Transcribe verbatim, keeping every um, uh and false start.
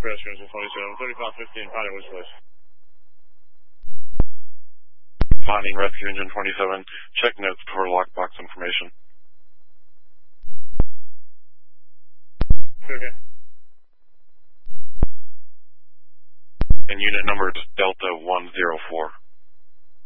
Rescue Engine twenty-seven, thirty-five fifteen, finding which place? Finding Rescue Engine twenty-seven, check notes for lockbox information. Okay. And unit number is Delta one zero four.